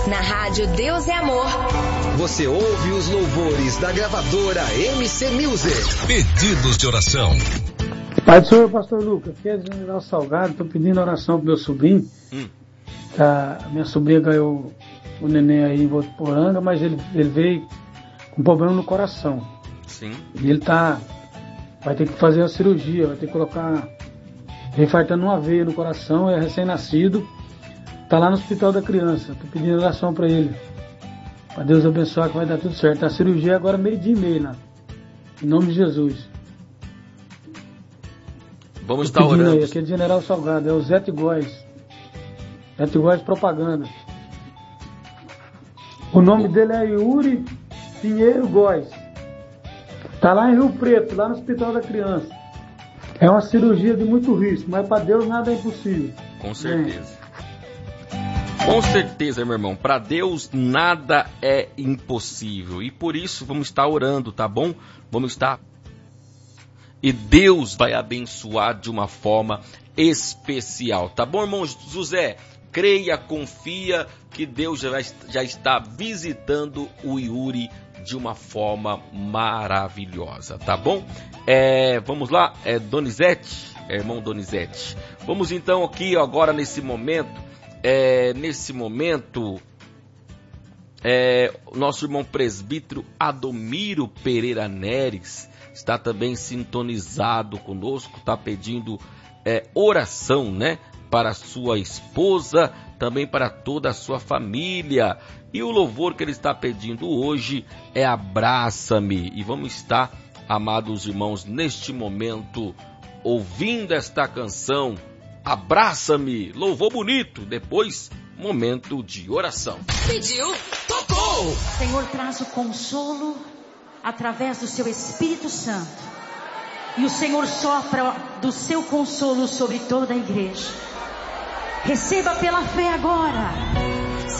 Na rádio Deus é Amor. Você ouve os louvores da gravadora MC Music. Pedidos de oração. Pai do Senhor, pastor Lucas, aqui é General Salgado, estou pedindo oração pro meu sobrinho. A minha sobrinha ganhou o neném aí em Votuporanga, mas ele veio com problema no coração. Sim. E ele vai ter que fazer a cirurgia, vai ter que colocar, infartando uma veia no coração, é recém-nascido, tá lá no hospital da criança. Estou pedindo oração para ele, para Deus abençoar, que vai dar tudo certo. A cirurgia é agora 12:30 lá, em nome de Jesus. Vamos estar orando. Aí, aqui é General Salgado, é o Zé Góes. Zé Góes Propaganda. O nome dele é Yuri Pinheiro Góes. Tá lá em Rio Preto, lá no Hospital da Criança. É uma cirurgia de muito risco, mas para Deus nada é impossível. Com certeza. Com certeza, meu irmão. Para Deus nada é impossível. E por isso vamos estar orando, tá bom? Vamos estar... E Deus vai abençoar de uma forma especial. Tá bom, irmão José? Creia, confia que Deus já está visitando o Yuri de uma forma maravilhosa. Tá bom? Vamos lá, Donizete, irmão Donizete. Vamos então aqui agora nesse momento. Nosso irmão presbítero Adomiro Pereira Neres está também sintonizado conosco, está pedindo oração, né, para sua esposa, também para toda a sua família. E o louvor que ele está pedindo hoje é Abraça-me. E vamos estar, amados irmãos, neste momento, ouvindo esta canção, Abraça-me, louvor bonito, depois, momento de oração. Pediu, tocou! Senhor, traz o consolo através do seu Espírito Santo. E o Senhor sopra do seu consolo sobre toda a igreja. Receba pela fé agora.